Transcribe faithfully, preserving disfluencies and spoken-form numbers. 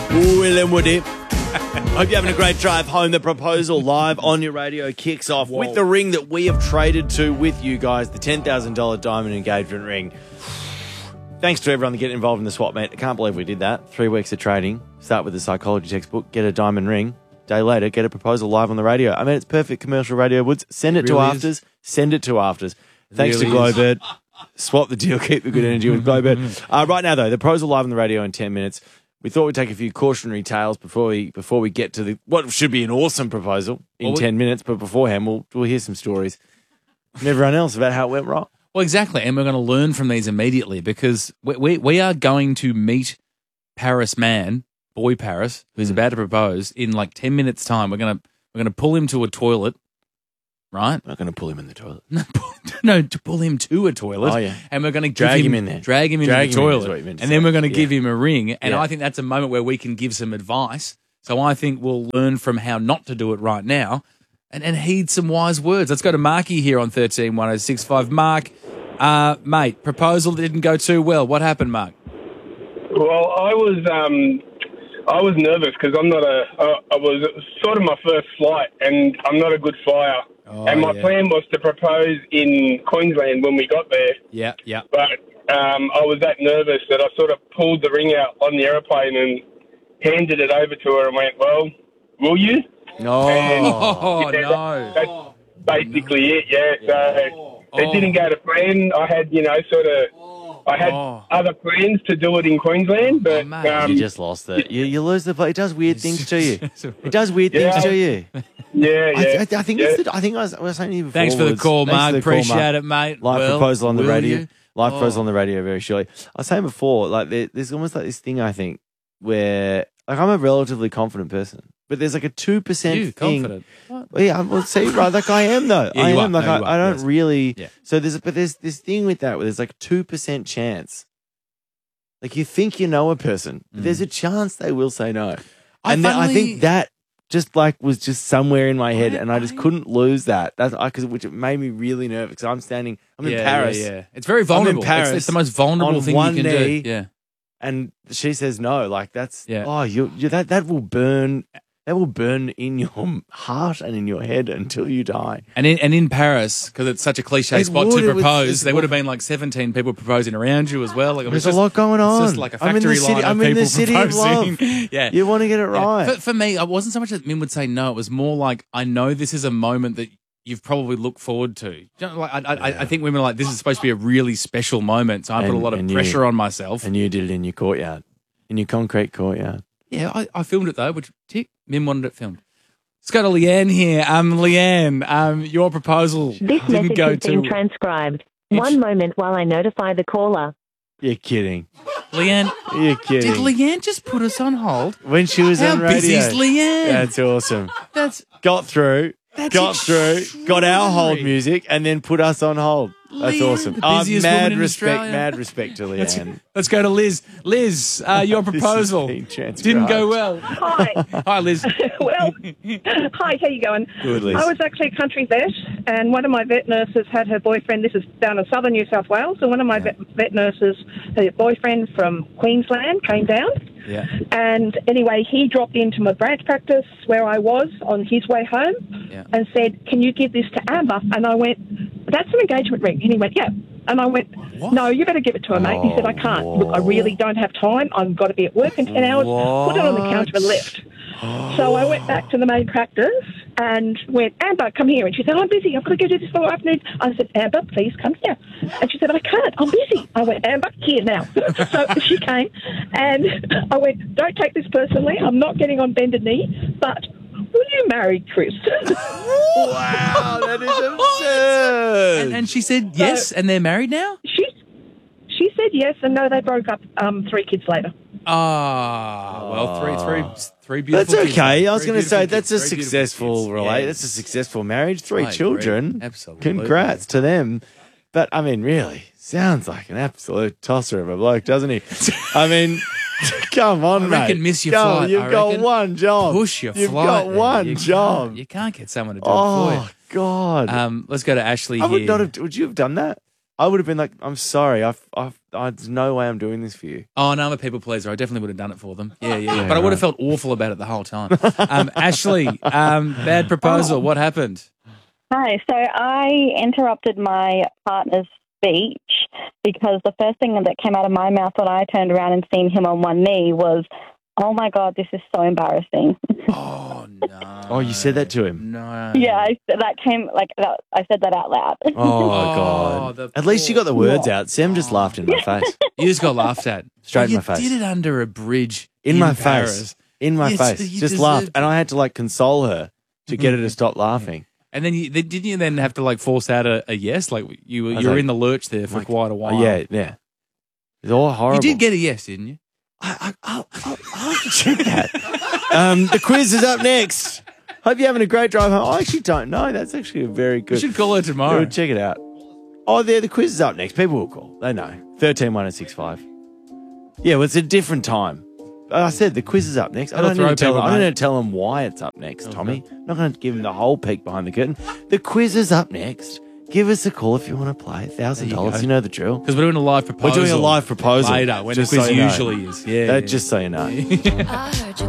William Woody. Hope you're having a great drive home. The proposal live on your radio kicks off Whoa. with the ring that we have traded to with you guys, the ten thousand dollars diamond engagement ring. Thanks to everyone that get involved in the swap, mate. I can't believe we did that. Three weeks of trading. Start with the psychology textbook, get a diamond ring. Day later, get a proposal live on the radio. I mean, it's perfect commercial radio, Woods. Send it, it really to Afters. Is. Send it to Afters. It Thanks really to Glowbird. Swap the deal, keep the good energy with Glowbird. Uh, right now, though, the proposal live on the radio in ten minutes. We thought we'd take a few cautionary tales before we before we get to the what should be an awesome proposal in well, ten minutes. But beforehand, we'll we'll hear some stories from everyone else about how it went wrong. Well, exactly, and we're going to learn from these immediately because we we, we are going to meet Paris Man, boy Paris, who's mm. about to propose in like ten minutes' time. We're gonna we're gonna pull him to a toilet. Right? I'm not going to pull him in the toilet. No, to pull him to a toilet. Oh, yeah. And we're going to drag him, him in there. Drag him into drag the him toilet. In, and then we're going to yeah. give him a ring. And yeah. I think that's a moment where we can give some advice. So I think we'll learn from how not to do it right now and, and heed some wise words. Let's go to Marky here on thirteen one oh six five. Mark, uh, mate, proposal didn't go too well. What happened, Mark? Well, I was um, I was nervous because I'm not a. Uh, I was it was sort of my first flight, and I'm not a good flyer. Oh, and my yeah. plan was to propose in Queensland when we got there. Yeah, yeah. But um, I was that nervous that I sort of pulled the ring out on the aeroplane and handed it over to her and went, "Well, will you?" No, and, oh, yeah, no. That, that's basically no. it. Yeah. yeah. So oh. it didn't go to plan. I had, you know, sort of. I had oh. other plans to do it in Queensland, but oh, um, you just lost it. You, you lose the play. It does weird things to you. It does weird yeah. things to you. Yeah, yeah. I, I, I think yeah. it's the, I think I was, I was saying to you before. Thanks for the call, Mark. The Appreciate call, Mark. it, mate. Live well, proposal on the radio. You? Live oh. proposal on the radio very shortly. I was saying before, like there, there's almost like this thing I think where like I'm a relatively confident person, but there's like a two percent you thing. confident? What? Well, yeah, well, see, right, like I am though. Yeah, I you am are. like No, I, you are. I don't Yes. really. Yeah. So there's but there's this thing with that where there's like a two percent chance. Like you think you know a person, but Mm. there's a chance they will say no, I and then I finally- think that just like was just somewhere in my head, I- and I just I- couldn't lose that. That's because which it made me really nervous because I'm standing, I'm yeah, in Paris, Yeah, yeah. It's very vulnerable. Paris it's, it's the most vulnerable on thing one you can knee. do. Yeah. and she says no. Like that's Yeah. oh, you, you that that will burn. That will burn in your heart and in your head until you die. And in, and in Paris, because it's such a cliche It spot would, to it was- propose, it's- there would have been like seventeen people proposing around you as well. Like, it was There's just, a lot going on. It's just like a I'm in the factory city- line of I'm in people the city of proposing. love. yeah. You want to get it Yeah. right. For, for me, it wasn't so much that Min would say no. It was more like, I know this is a moment that you've probably looked forward to. You know, like, I, I, I think women are like, this is supposed to be a really special moment. So I put a And- lot of and you- pressure on myself. And you did it in your courtyard, in your concrete courtyard. Yeah, I, I filmed it though, which tick, Min wanted it filmed. Let's go to Leanne here. Um, Leanne, um, your proposal This didn't message go has been to transcribed. It's- One moment while I notify the caller. You're kidding. Leanne. You're kidding. Did Leanne just put us on hold? When she was How on radio. busy is Leanne? That's awesome. That's Got through. That's got through. Got our hold extraordinary. music and then put us on hold. That's Leanne, awesome. the Oh, busiest mad woman in respect, Australia. mad respect to Let's, Leanne. let's go to Liz. Liz, uh, your This is proposal being transcribed. didn't go well. Hi. Hi, Liz. Well, hi, how you going? Good, Liz. I was actually a country vet, and one of my vet nurses had her boyfriend, this is down in southern New South Wales, and one of my vet, vet nurses, her boyfriend from Queensland came down, Yeah. and anyway, he dropped into my branch practice where I was on his way home Yeah. and said, can you give this to Amber? And I went, that's an engagement ring. And he went, yeah. And I went, What? no, you better give it to her, mate. He said, I can't. Look, I really don't have time. I've got to be at work in ten hours. Put it on the counter and left. So I went back to the main practice and went, Amber, come here. And she said, I'm busy. I've got to go do this for afternoon. I said, Amber, please come here. And she said, I can't. I'm busy. I went, Amber, here now. So she came and I went, don't take this personally. I'm not getting on bended knee, but will you marry Chris? Wow, that is absurd. And, and she said yes, and they're married now? she, she said yes, and no, they broke up um, three kids later. Ah, well, three, three, three beautiful That's kids. okay. I was Three going to say beautiful that's kids. a Three beautiful successful kids. relate. Yeah. That's a successful marriage. Three I agree. children. Absolutely. Congrats to them. But I mean, really, sounds like an absolute tosser of a bloke, doesn't he? I mean, come on, I mate. reckon miss your Come, flight, You've I got reckon. one job. Push your You've flight. got there. one You job. Can't, you can't get someone to do it for Oh you. God. Um, let's go to Ashley I would here. not have. Would you have done that? I would have been like, I'm sorry. I've, I've, I, there's no way I'm doing this for you. Oh, no, I'm a people pleaser. I definitely would have done it for them. Yeah, yeah. Yeah, but I would have right. felt awful about it the whole time. Um, Ashley, um, bad proposal. What happened? Hi. So I interrupted my partner's speech because the first thing that came out of my mouth when I turned around and seen him on one knee was, "Oh my God, this is so embarrassing." Oh, no. Oh, you said that to him? No. Yeah, I, that came like that, I said that out loud. Oh, Oh, God. the At least you got the words out. Sam just laughed in my face. You just got laughed at. Straight Well, in you my face. did it under a bridge In, in, my Paris. face. In my Yes, face. you Just laughed. deserved And it. I had to like console her to get her to stop laughing. And then you, then- didn't you then have to like force out a, a yes? Like you were, was you were like- in the lurch there for like, quite a Oh, while. yeah, yeah. It's all horrible. You did get a yes, didn't you? I, I, I'll, I'll, I'll have to check that. um, the quiz is up next. Hope you're having a great drive home. I actually don't know. That's actually a very We good. should call her tomorrow. We'll check it out. Oh, there, the quiz is up next. People will call. They know. thirteen one oh six five. Yeah, well, it's a different time. I said the quiz is up next. I That'll don't, need throw to tell people, them, I don't mate. need to tell them why it's up next, Tommy. I'm not going to give them the whole peek behind the curtain. The quiz is up next. Give us a call if you want to play. one thousand dollars. go. You know the drill. Because we're doing a live proposal. We're doing a live proposal. later when Just the quiz so you know. usually is. Yeah, Uh, yeah. just so you know. I heard you